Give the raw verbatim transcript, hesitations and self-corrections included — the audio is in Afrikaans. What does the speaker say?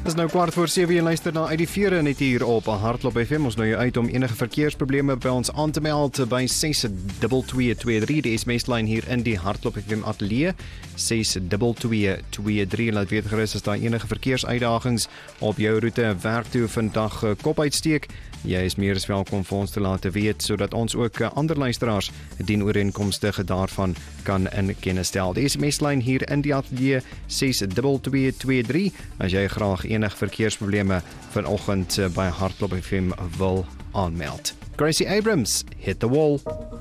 Dis nou kwart voor sewe, jy luister na uit die vere net hier op Hardloop F M. Ons nou jou uit om enige verkeersprobleme by ons aan te meld by ses twee twee twee drie, die S M S-lyn hier in die Hardloop F M ateljee, ses twee twee twee drie. Laat weet gerus as daar enige verkeersuitdagings op jou roete werk toe vandag kop uitsteek. Jy is meer as welkom vir ons te laat weet, sodat ons ook ander luisteraars dienooreenkomstig daarvan kan in kennis stel. Die S M S-lyn hier in die ateljee, ses twee twee twee drie, as jy graag enige verkeersprobleme vanoggend by Hardloop F M wil aanmeld. Gracie Abrams, Hit the Wall.